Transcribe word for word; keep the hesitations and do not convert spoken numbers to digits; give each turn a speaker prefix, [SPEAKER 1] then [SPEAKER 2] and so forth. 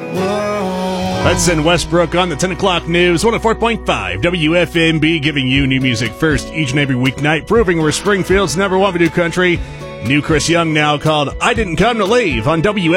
[SPEAKER 1] Hudson Westbrook on the ten o'clock news, one oh four point five W F M B, giving you new music first each and every weeknight, proving we're Springfield's number one video country. New Chris Young now, called I Didn't Come to Leave on W F M B.